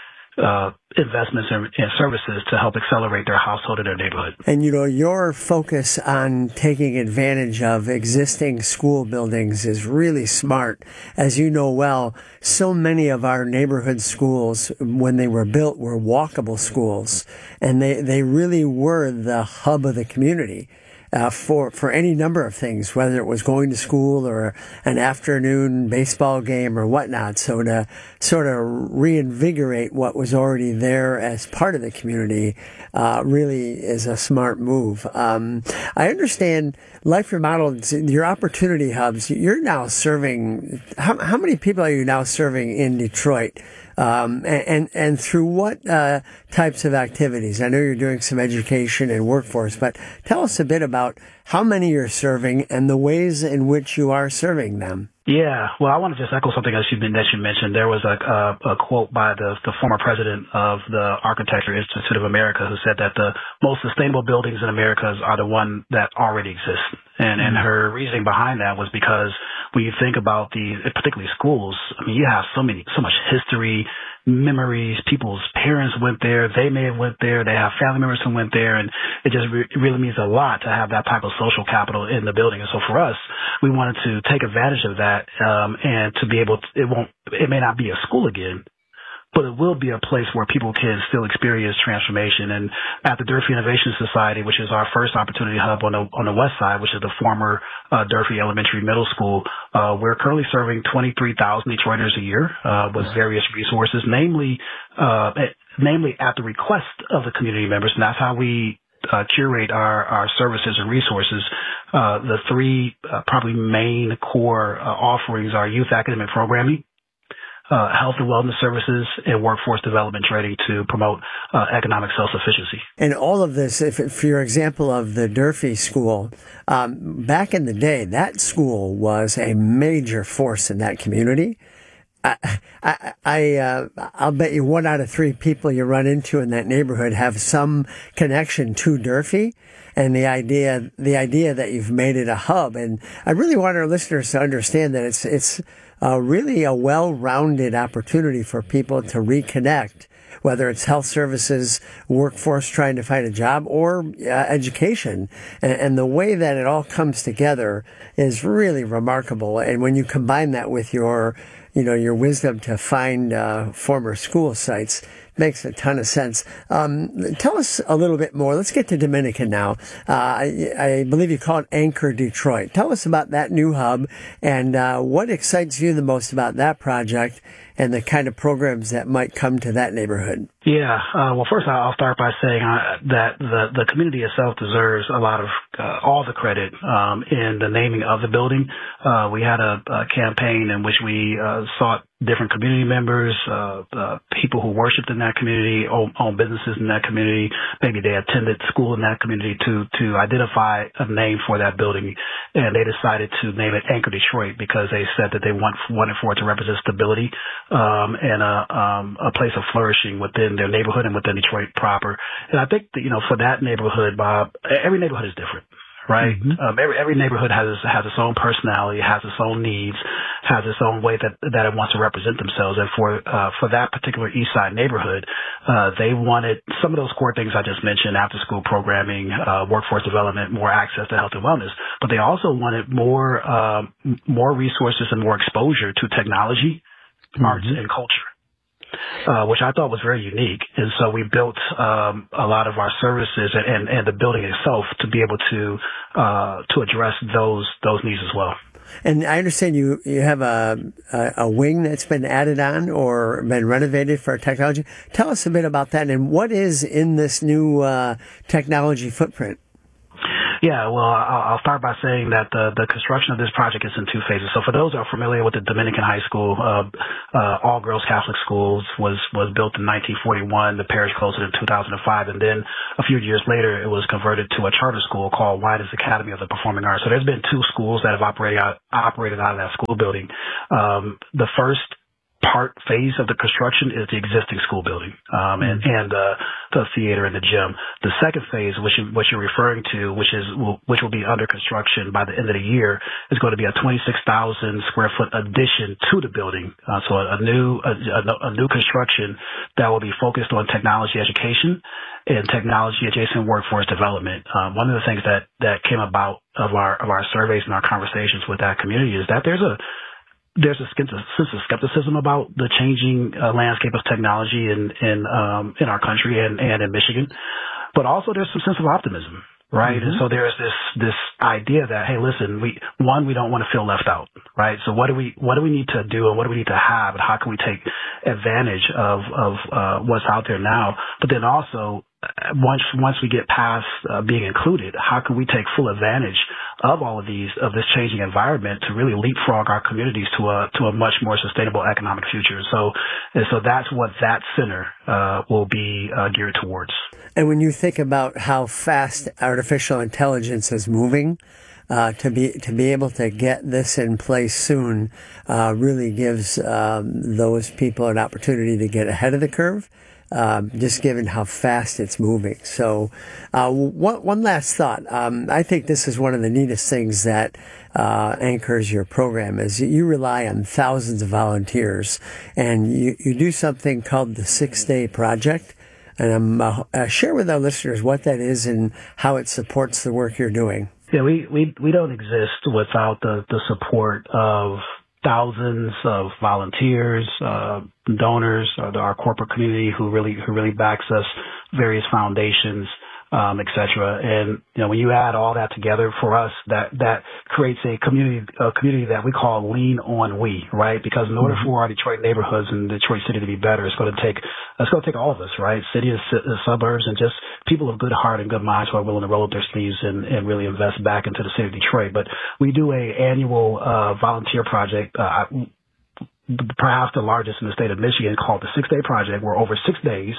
[SPEAKER 26] uh, investments, and, and services to help accelerate their household and their neighborhood.
[SPEAKER 23] And, you know, your focus on taking advantage of existing school buildings is really smart. As you know well, so many of our neighborhood schools, when they were built, were walkable schools, and they, they really were the hub of the community. Uh, for, for any number of things, whether it was going to school or an afternoon baseball game or whatnot. So to sort of reinvigorate what was already there as part of the community, uh, really is a smart move. Um, I understand Life Remodeled, your opportunity hubs, you're now serving, how, how many people are you now serving in Detroit? Um, and, and, and through what, uh, types of activities? I know you're doing some education and workforce, but tell us a bit about how many you're serving and the ways in which you are serving them.
[SPEAKER 26] Yeah, well, I want to just echo something that you, that you mentioned. There was a, a, a quote by the, the former president of the Architecture Institute of America who said that the most sustainable buildings in America are the ones that already exist. And, and her reasoning behind that was because when you think about the, particularly schools, I mean, you have so many, so much history, memories, people's parents went there, they may have went there, they have family members who went there, and it just re- it really means a lot to have that type of social capital in the building. And so for us, we wanted to take advantage of that, um, and to be able to, it won't, it may not be a school again, but it will be a place where people can still experience transformation. And at the Durfee Innovation Society, which is our first opportunity hub on the on the west side, which is the former uh, Durfee Elementary Middle School, uh, we're currently serving twenty-three thousand Detroiters a year uh, with various resources, namely, uh, namely at the request of the community members. And that's how we uh, curate our, our services and resources. Uh, the three uh, probably main core uh, offerings are youth academic programming, Uh, health and wellness services, and workforce development training to promote uh, economic self-sufficiency.
[SPEAKER 23] And all of this, if, for your example of the Durfee School, um, back in the day, that school was a major force in that community. I, I, I uh, I'll bet you one out of three people you run into in that neighborhood have some connection to Durfee, and the idea, the idea that you've made it a hub. And I really want our listeners to understand that it's, it's, Uh, really a well-rounded opportunity for people to reconnect, whether it's health services, workforce trying to find a job, or uh, education. And, and the way that it all comes together is really remarkable. And when you combine that with your, you know, your wisdom to find uh, former school sites, makes a ton of sense. Um, tell us a little bit more. Let's get to Dominican now. Uh, I, I believe you call it Anchor Detroit. Tell us about that new hub and uh, what excites you the most about that project and the kind of programs that might come to that neighborhood.
[SPEAKER 26] Yeah. Uh, well, first I'll start by saying uh, that the, the community itself deserves a lot of uh, all the credit um, in the naming of the building. Uh, we had a, a campaign in which we uh, sought different community members, uh, uh, people who worshiped in that community, own, own businesses in that community, maybe they attended school in that community to, to identify a name for that building. And they decided to name it Anchor Detroit because they said that they want, wanted for it to represent stability, um, and a, um, a place of flourishing within their neighborhood and within Detroit proper. And I think that, you know, for that neighborhood, Bob, every neighborhood is different. Right. Mm-hmm. Um, every, every neighborhood has, has its own personality, has its own needs, has its own way that, that it wants to represent themselves. And for, uh, for that particular East Side neighborhood, uh, they wanted some of those core things I just mentioned, after school programming, uh, workforce development, more access to health and wellness, but they also wanted more, um, more resources and more exposure to technology, mm-hmm. arts, and culture. uh, which I thought was very unique. And so we built um, a lot of our services and, and, and the building itself to be able to uh, to address those those needs as well.
[SPEAKER 23] And I understand you, you have a, a, a wing that's been added on or been renovated for technology. Tell us a bit about that and what is in this new uh, technology footprint.
[SPEAKER 26] Yeah, well, I'll start by saying that the, the construction of this project is in two phases. So for those who are familiar with the Dominican High School, uh, uh, all girls Catholic schools was, was built in nineteen forty-one. The parish closed it in two thousand five. And then a few years later, it was converted to a charter school called Wydus Academy of the Performing Arts. So there's been two schools that have operated out, operated out of that school building. Um, the first part phase of the construction is the existing school building, um, and, and, uh, the theater and the gym. The second phase, which you, which you're referring to, which is, which will be under construction by the end of the year, is going to be a twenty-six thousand square foot addition to the building. Uh, so a, a new, a, a new construction that will be focused on technology education and technology adjacent workforce development. Um, one of the things that, that came about of our, of our surveys and our conversations with that community is that there's a, There's a sense of skepticism about the changing uh, landscape of technology in in um, in our country and, and in Michigan, but also there's some sense of optimism, right? Mm-hmm. And so there's this this idea that, hey, listen, we one we don't want to feel left out, right? So what do we what do we need to do and what do we need to have and how can we take advantage of of uh, what's out there now? But then also once once we get past uh, being included, how can we take full advantage of all of these, of this changing environment to really leapfrog our communities to a, to a much more sustainable economic future. So, and so that's what that center, uh, will be, uh, geared towards.
[SPEAKER 23] And when you think about how fast artificial intelligence is moving, uh, to be, to be able to get this in place soon, uh, really gives, um, those people an opportunity to get ahead of the curve. Um, just given how fast it's moving. So, uh, one, one last thought. Um, I think this is one of the neatest things that, uh, anchors your program is you rely on thousands of volunteers and you, you do something called the Six Day Project. And I'm, uh, uh, share with our listeners what that is and how it supports the work you're doing.
[SPEAKER 26] Yeah, we, we, we don't exist without the, the support of thousands of volunteers, uh, donors, uh, our corporate community who really, who really backs us, various foundations, um, et cetera. And, you know, when you add all that together for us, that, that creates a community, a community that we call Lean On We, right? Because in order for our Detroit neighborhoods and Detroit City to be better, it's going to take, it's going to take all of us, right? City and suburbs and just people of good heart and good minds who are willing to roll up their sleeves and, and really invest back into the city of Detroit. But we do a annual, uh, volunteer project, uh, perhaps the largest in the state of Michigan, called the Six Day Project, where over six days,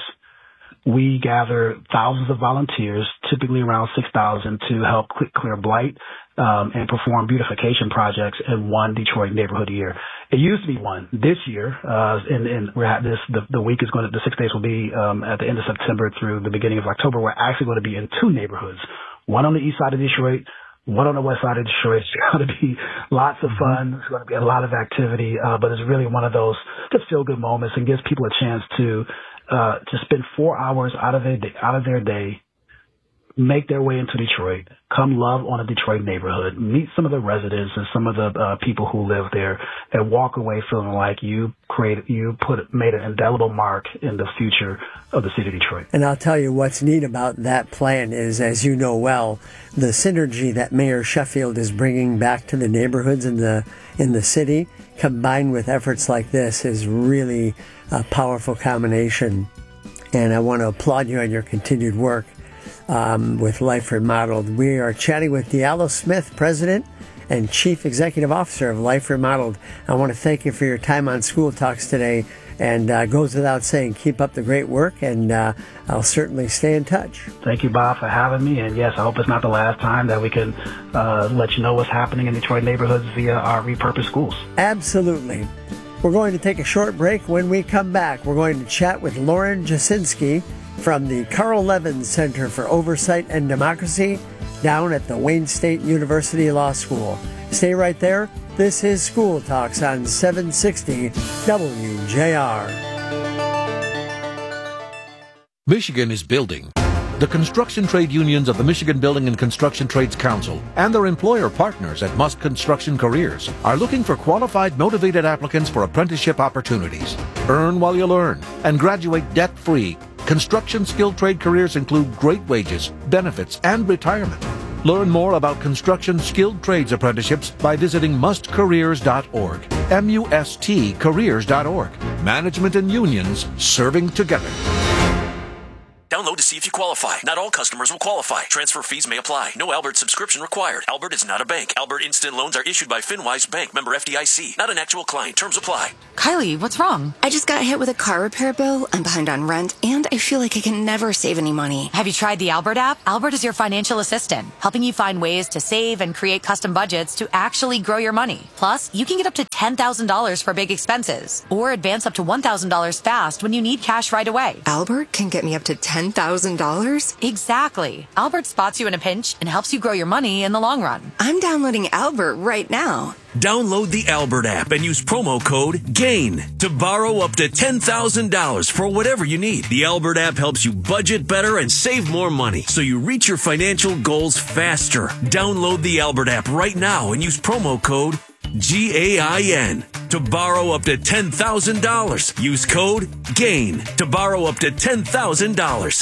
[SPEAKER 26] we gather thousands of volunteers, typically around six thousand, to help clear blight um, and perform beautification projects in one Detroit neighborhood a year. It used to be one. This year, uh, and, and we're at this, the, the week is going to, the six days will be um, at the end of September through the beginning of October. We're actually going to be in two neighborhoods, one on the east side of Detroit, one on the west side of Detroit. It's going to be lots of fun. It's going to be a lot of activity, uh, but it's really one of those just feel good moments and gives people a chance to Uh, to spend four hours out of their day, out of their day, make their way into Detroit, come love on a Detroit neighborhood, meet some of the residents and some of the uh, people who live there, and walk away feeling like you created, you put made an indelible mark in the future of the city of Detroit.
[SPEAKER 23] And I'll tell you what's neat about that plan is, as you know well, the synergy that Mayor Sheffield is bringing back to the neighborhoods in the in the city, combined with efforts like this, is really a powerful combination. And I want to applaud you on your continued work um, with Life Remodeled. We are chatting with Diallo Smith, President and Chief Executive Officer of Life Remodeled. I want to thank you for your time on School Talks today. And uh, goes without saying, keep up the great work, and uh, I'll certainly stay in touch.
[SPEAKER 26] Thank you, Bob, for having me. And yes, I hope it's not the last time that we can uh, let you know what's happening in Detroit neighborhoods via our repurposed schools.
[SPEAKER 23] Absolutely. We're going to take a short break. When we come back, we're going to chat with Lauren Jasinski from the Carl Levin Center for Oversight and Democracy down at the Wayne State University Law School. Stay right there. This is School Talks on seven sixty W J R.
[SPEAKER 9] Michigan is building.
[SPEAKER 7] the construction trade unions of the Michigan Building and Construction Trades Council and their employer partners at Must Construction Careers are looking for qualified, motivated applicants for apprenticeship opportunities. Earn while you learn and graduate debt-free. Construction skilled trade careers include great wages, benefits, and retirement. Learn more about construction skilled trades apprenticeships by visiting must careers dot org. M U S T careers dot org. Management and unions serving together.
[SPEAKER 9] Download to see if you qualify. Not all customers will qualify. Transfer fees may apply. No Albert subscription required. Albert is not a bank. Albert Instant Loans are issued by FinWise Bank, member F D I C. Not an actual client. Terms apply.
[SPEAKER 10] Kylie, what's wrong? I just got hit with a car repair bill. I'm behind on rent, and I feel like I can never save any money.
[SPEAKER 11] Have you tried the Albert app? Albert is your financial assistant, helping you find ways to save and create custom budgets to actually grow your money. Plus, you can get up to ten thousand dollars for big expenses, or advance up to one thousand dollars fast when you need cash right away.
[SPEAKER 10] Albert can get me up to ten thousand dollars?
[SPEAKER 11] Exactly. Albert spots you in a pinch and helps you grow your money in the long run.
[SPEAKER 10] I'm downloading Albert right now.
[SPEAKER 9] Download the Albert app and use promo code GAIN to borrow up to ten thousand dollars for whatever you need. The Albert app helps you budget better and save more money so you reach your financial goals faster. Download the Albert app right now and use promo code G A I N to borrow up to ten thousand dollars. Use code GAIN to borrow up to ten thousand dollars.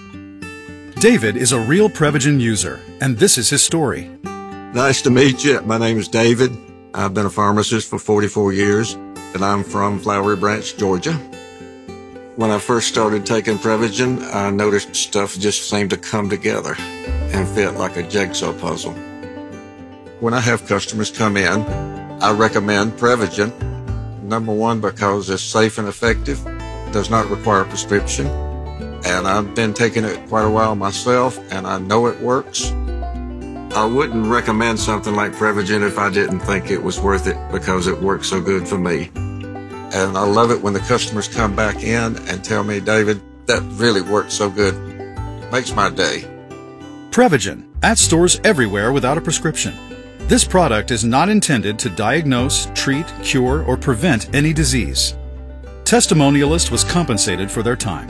[SPEAKER 12] David is a real Prevagen user, and this is his story.
[SPEAKER 14] Nice to meet you. My name is David. I've been a pharmacist for forty-four years, and I'm from Flowery Branch, Georgia. When I first started taking Prevagen, I noticed stuff just seemed to come together and fit like a jigsaw puzzle. When I have customers come in, I recommend Prevagen. Number one, because it's safe and effective, does not require a prescription, and I've been taking it quite a while myself, and I know it works. I wouldn't recommend something like Prevagen if I didn't think it was worth it because it works so good for me. And I love it when the customers come back in and tell me, David, that really worked so good. Makes my day.
[SPEAKER 12] Prevagen, at stores everywhere without a prescription. This product is not intended to diagnose, treat, cure, or prevent any disease. Testimonialist was compensated for their time.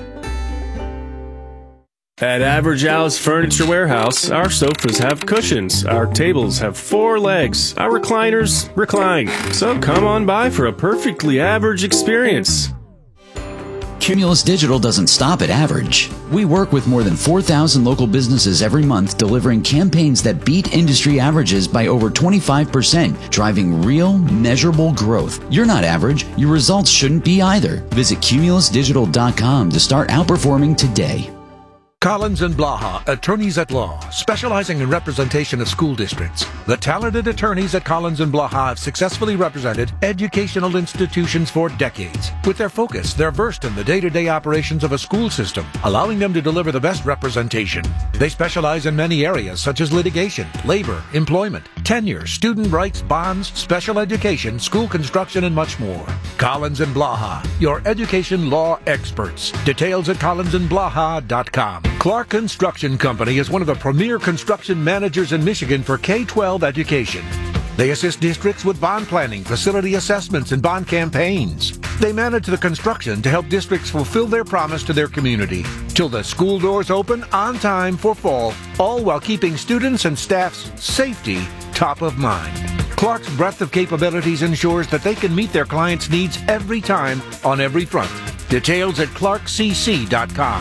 [SPEAKER 15] At Average Alice Furniture Warehouse, our sofas have cushions, our tables have four legs, our recliners recline. So come on by for a perfectly average experience.
[SPEAKER 27] Cumulus Digital doesn't stop at average. We work with more than four thousand local businesses every month, delivering campaigns that beat industry averages by over twenty-five percent, driving real, measurable growth. You're not average. Your results shouldn't be either. Visit cumulus digital dot com to start outperforming today.
[SPEAKER 7] Collins and Blaha, attorneys at law, specializing in representation of school districts. The talented attorneys at Collins and Blaha have successfully represented educational institutions for decades. With their focus, they're versed in the day-to-day operations of a school system, allowing them to deliver the best representation. They specialize in many areas such as litigation, labor, employment, tenure, student rights, bonds, special education, school construction, and much more. Collins and Blaha, your education law experts. Details at collins and blaha dot com. Clark Construction Company is one of the premier construction managers in Michigan for K twelve education. They assist districts with bond planning, facility assessments, and bond campaigns. They manage the construction to help districts fulfill their promise to their community. Till the school doors open on time for fall, all while keeping students and staff's safety top of mind. Clark's breadth of capabilities ensures that they can meet their clients' needs every time on every front. Details at clark c c dot com.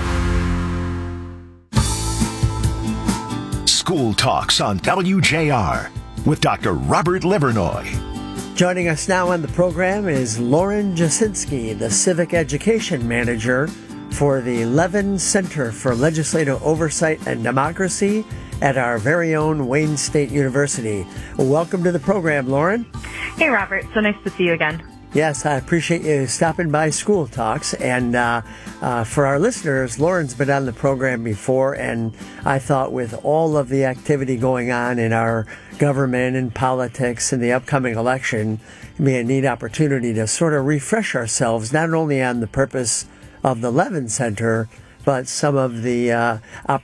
[SPEAKER 6] School Talks on W J R with Doctor Robert Livernoy.
[SPEAKER 23] Joining us now on the program is Lauren Jasinski, the Civic Education Manager for the Levin Center for Legislative Oversight and Democracy at our very own Wayne State University. Welcome to the program, Lauren.
[SPEAKER 28] Hey, Robert. So nice to see you again.
[SPEAKER 23] Yes, I appreciate you stopping by School Talks. And uh, uh, for our listeners, Lauren's been on the program before, and I thought with all of the activity going on in our government and politics and the upcoming election, it'd be a neat opportunity to sort of refresh ourselves, not only on the purpose of the Levin Center, but some of the uh,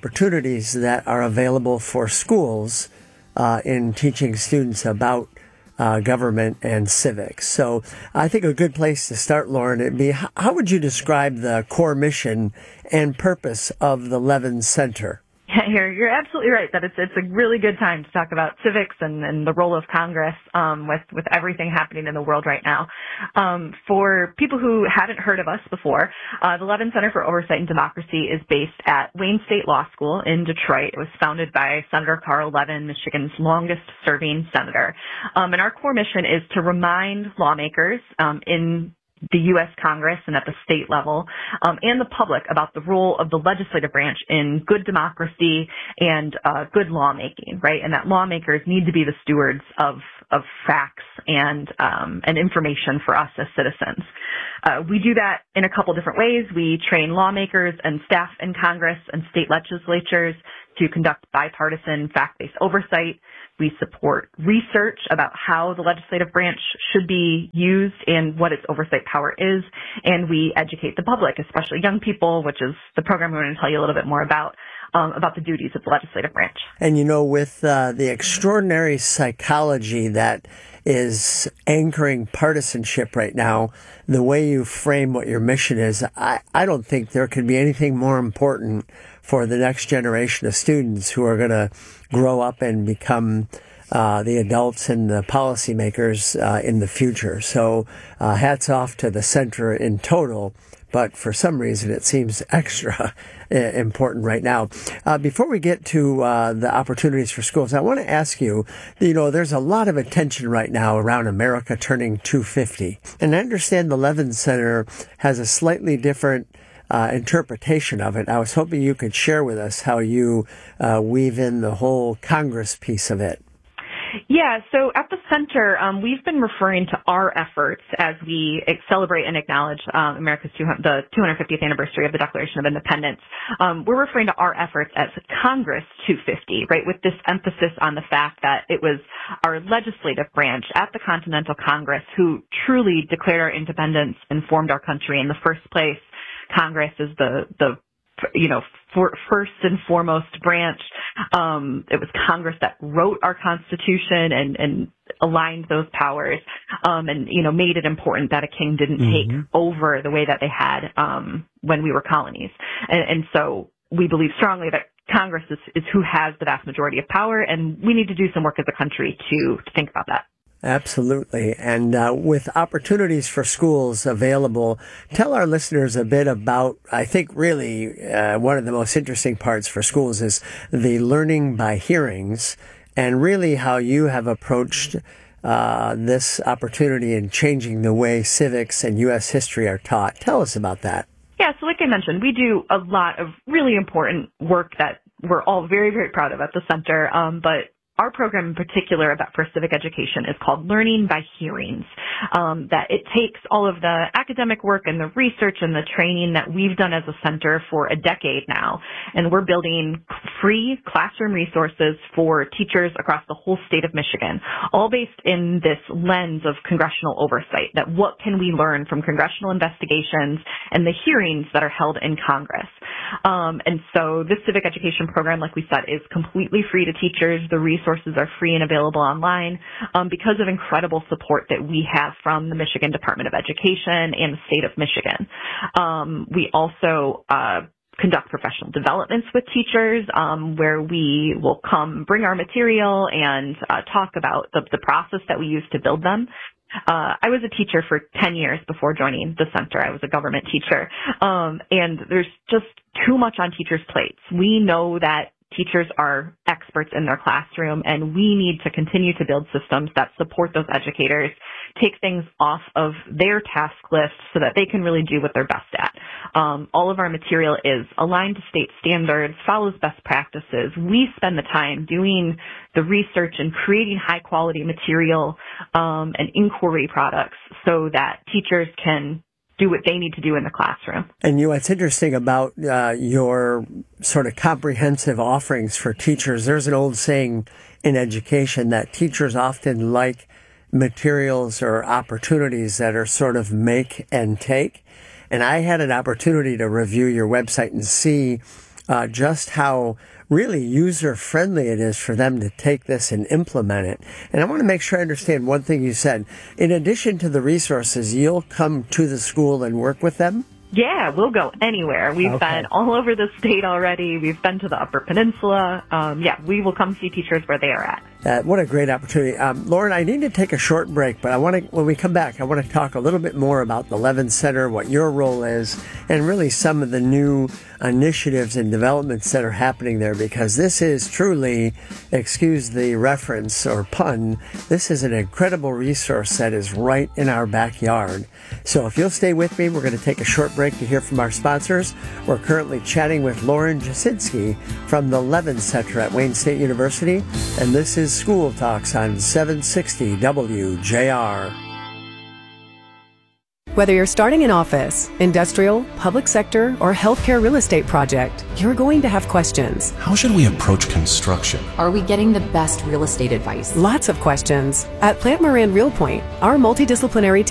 [SPEAKER 23] opportunities that are available for schools uh, in teaching students about uh, government and civics. So I think a good place to start, Lauren, would be how would you describe the core mission and purpose of the Levin Center?
[SPEAKER 28] You're, you're absolutely right that it's it's a really good time to talk about civics and, and the role of Congress um, with, with everything happening in the world right now. Um, for people who hadn't heard of us before, uh, the Levin Center for Oversight and Democracy is based at Wayne State Law School in Detroit. It was founded by Senator Carl Levin, Michigan's longest-serving senator. Um, and our core mission is to remind lawmakers um, in the U S Congress and at the state level, um, and the public about the role of the legislative branch in good democracy and uh, good lawmaking, right? And that lawmakers need to be the stewards of of facts and um, and information for us as citizens. Uh, we do that in a couple different ways. We train lawmakers and staff in Congress and state legislatures to conduct bipartisan fact-based oversight. We support research about how the legislative branch should be used and what its oversight power is. And we educate the public, especially young people, which is the program we're going to tell you a little bit more about, um, about the duties of the legislative branch.
[SPEAKER 23] And, you know, with uh, the extraordinary psychology that is anchoring partisanship right now, the way you frame what your mission is, I, I don't think there could be anything more important for the next generation of students who are going to grow up and become uh, the adults and the policymakers uh, in the future. So uh, hats off to the center in total, but for some reason it seems extra important right now. Uh, before we get to uh, the opportunities for schools, I want to ask you, you know, there's a lot of attention right now around America turning two fifty. And I understand the Levin Center has a slightly different Uh, interpretation of it. I was hoping you could share with us how you uh, weave in the whole Congress piece of it.
[SPEAKER 28] Yeah, so at the center, um, we've been referring to our efforts as we celebrate and acknowledge um, America's two hundred, the two hundred fiftieth anniversary of the Declaration of Independence. Um, we're referring to our efforts as Congress two fifty, right, with this emphasis on the fact that it was our legislative branch at the Continental Congress who truly declared our independence and formed our country in the first place. Congress is the, the, you know, for, first and foremost branch. Um, it was Congress that wrote our Constitution and, and aligned those powers, um, and, you know, made it important that a king didn't mm-hmm. take over the way that they had, um, when we were colonies. And, and so we believe strongly that Congress is, is who has the vast majority of power, and we need to do some work as a country to, to think about that.
[SPEAKER 23] Absolutely. And uh, with opportunities for schools available, tell our listeners a bit about, I think really uh, one of the most interesting parts for schools is the learning by hearings, and really how you have approached uh, this opportunity in changing the way civics and U S history are taught. Tell us about that.
[SPEAKER 28] Yeah, so like I mentioned, we do a lot of really important work that we're all very, very proud of at the center, um, but our program in particular about for civic education is called Learning by Hearings. Um, that it takes all of the academic work and the research and the training that we've done as a center for a decade now, and we're building free classroom resources for teachers across the whole state of Michigan, all based in this lens of congressional oversight, that what can we learn from congressional investigations and the hearings that are held in Congress. Um, and so this civic education program, like we said, is completely free to teachers. The resources are free and available online um, because of incredible support that we have from the Michigan Department of Education and the state of Michigan. Um, we also uh, conduct professional developments with teachers um, where we will come bring our material and uh, talk about the, the process that we use to build them. Uh, I was a teacher for ten years before joining the center. I was a government teacher. Um, and there's just too much on teachers' plates. We know that teachers are experts in their classroom, and we need to continue to build systems that support those educators, take things off of their task list so that they can really do what they're best at. Um, all of our material is aligned to state standards, follows best practices. We spend the time doing the research and creating high quality material um, and inquiry products so that teachers can do what they need to do in the classroom.
[SPEAKER 23] And you, what's interesting about uh, your sort of comprehensive offerings for teachers, there's an old saying in education that teachers often like materials or opportunities that are sort of make and take. And I had an opportunity to review your website and see uh, just how really user-friendly it is for them to take this and implement it. And I want to make sure I understand one thing you said. In addition to the resources, you'll come to the school and work with them?
[SPEAKER 28] Yeah, we'll go anywhere. We've
[SPEAKER 23] Okay.
[SPEAKER 28] been all over the state already. We've been to the Upper Peninsula. Um, yeah, we will come see teachers where they are at.
[SPEAKER 23] Uh, what a great opportunity. Um, Lauren, I need to take a short break, but I want to, when we come back, I want to talk a little bit more about the Levin Center, what your role is, and really some of the new initiatives and developments that are happening there, because this is truly, excuse the reference or pun, this is an incredible resource that is right in our backyard. So if you'll stay with me, we're going to take a short break to hear from our sponsors. We're currently chatting with Lauren Jasinski from the Levin Center at Wayne State University, and this is School Talks on seven sixty W J R.
[SPEAKER 3] Whether you're starting an office, industrial, public sector, or healthcare real estate project, you're going to have questions.
[SPEAKER 13] How should we approach construction?
[SPEAKER 5] Are we getting the best real estate advice?
[SPEAKER 3] Lots of questions. At Plant Moran Real Point, our multidisciplinary